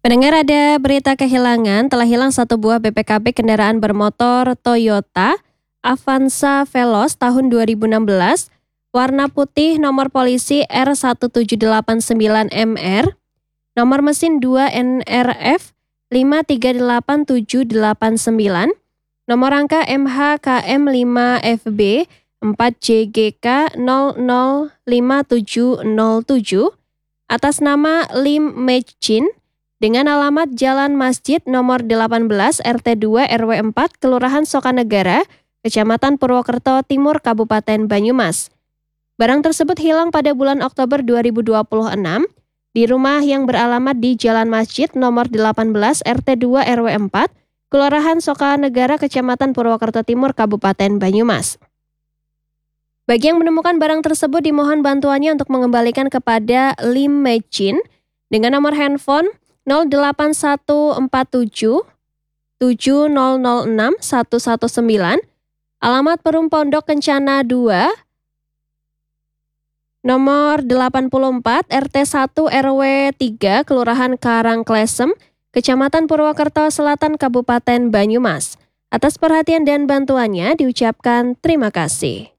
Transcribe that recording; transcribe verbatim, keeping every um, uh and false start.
Pendengar, ada berita kehilangan, telah hilang satu buah B P K B kendaraan bermotor Toyota Avanza Veloz tahun dua ribu enam belas, warna putih, nomor polisi R satu tujuh delapan sembilan M R, nomor mesin dua N R F lima tiga delapan tujuh delapan sembilan, nomor rangka M H K M lima F B empat J G K nol nol lima tujuh nol tujuh, atas nama Lim Mei Jin, dengan alamat Jalan Masjid nomor delapan belas R T dua R W empat Kelurahan Sokanegara, Kecamatan Purwokerto Timur, Kabupaten Banyumas. Barang tersebut hilang pada bulan Oktober dua ribu dua puluh enam di rumah yang beralamat di Jalan Masjid nomor delapan belas R T dua R W empat Kelurahan Sokanegara, Kecamatan Purwokerto Timur, Kabupaten Banyumas. Bagi yang menemukan barang tersebut, dimohon bantuannya untuk mengembalikan kepada Lim Mei Jin dengan nomor handphone nol delapan satu empat tujuh tujuh nol nol enam satu satu sembilan, alamat Perum Pondok Kencana dua, nomor delapan puluh empat R T satu R W tiga Kelurahan Karangklesem, Kecamatan Purwokerto Selatan, Kabupaten Banyumas. Atas perhatian dan bantuannya diucapkan terima kasih.